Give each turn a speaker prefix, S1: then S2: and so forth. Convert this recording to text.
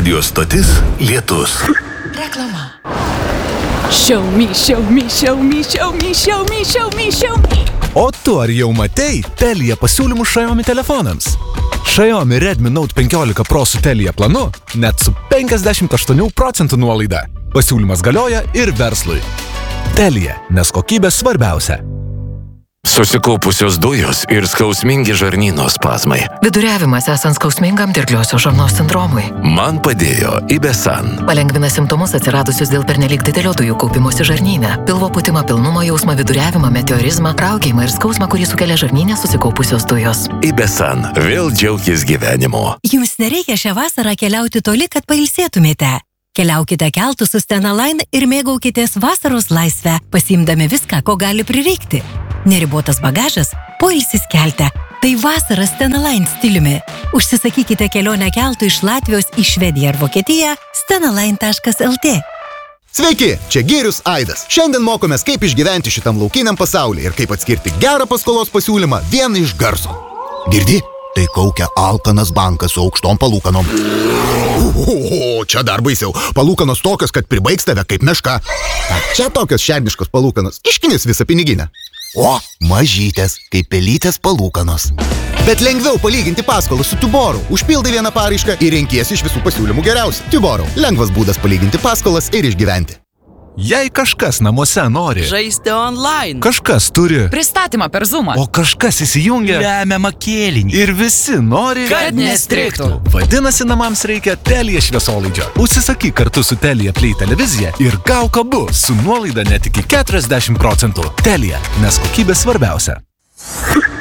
S1: Radio stotis Lietus.
S2: Reklama. Show me.
S3: O tu ar jau matei Telia pasiūlymų Xiaomi telefonams? Xiaomi Redmi Note 15 Pro su Telia planu net su 58% nuolaida. Pasiūlymas galioja ir verslui. Telia, nes kokybė svarbiausia.
S4: Susikaupusios dujos ir skausmingi žarnyno spazmai.
S5: Viduriavimas esant skausmingam dirgliosios žarnos sindromui.
S4: Man padėjo Ibesan.
S5: Palengvina simptomus atsiradusius dėl pernelyg didelio dujų kaupimosi žarnyne. Pilvo pūtimą, pilnumo jausmą, viduriavimą, meteorizmą, raugėjimą ir skausmą, kurį sukelia žarnyne susikaupusios dujos.
S4: Ibesan. Vėl džiaukis gyvenimu.
S6: Jums nereikia šią vasarą keliauti toli, kad pailsėtumėte. Keliaukite keltu su Stena Line ir mėgaukitės vasaros laisvę, pasiimdami viską, ko gali prireikti. Neribotas bagažas, poilsis kelte. Tai vasara Stena Line stiliumi. Užsisakykite kelionę keltu iš Latvijos į Švediją ar Vokietiją stenaline.lt.
S7: Sveiki, čia Girius Aidas. Šiandien mokomės, kaip išgyventi šitam laukiniam pasaulyje ir kaip atskirti gerą paskolos pasiūlymą vien iš garso. Girdi? Tai kaukia alkanas bankas su aukštom palūkanom. Čia dar baisiau. Palūkanos tokios, kad pribaigs tave kaip meška. Čia tokios šerniškos palūkanos. Iškinis visą piniginę. O, mažytės, kaip pelytės palūkanos. Bet lengviau palyginti paskolą su Tuboru. Užpildai vieną paraišką ir renkiesi iš visų pasiūlymų geriausią. Tuboru. Lengvas būdas palyginti paskolas ir išgyventi.
S3: Jei kažkas namuose nori
S2: Žaisti online.
S3: Kažkas turi
S2: Pristatymą per Zoomą.
S3: O kažkas įsijungia
S8: Lemiamą kėlinį.
S3: ir visi nori,
S2: Kad nestrigtų.
S3: Vadinasi, namams reikia Telia šviesolaidžio. Užsisakyk kartu su Telia Play televizija ir gauk abu su nuolaida net iki 40%. Telia, nes kokybė svarbiausia.